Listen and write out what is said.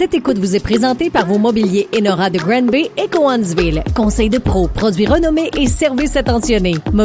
Cette écoute vous est présentée par vos mobiliers Enora de Granby et Cowansville. Conseil de pro, produits renommés et services attentionnés.